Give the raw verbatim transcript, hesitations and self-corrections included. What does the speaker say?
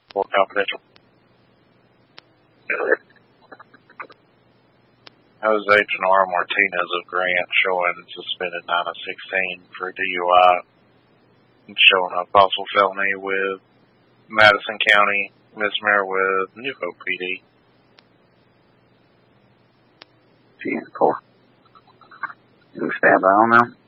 For confidential. That was Agent R. Martinez of Grant showing suspended nine of sixteen for D U I and showing a possible felony with Madison County, misdemeanor with New Hope P D. ten four. Do we stand by on them?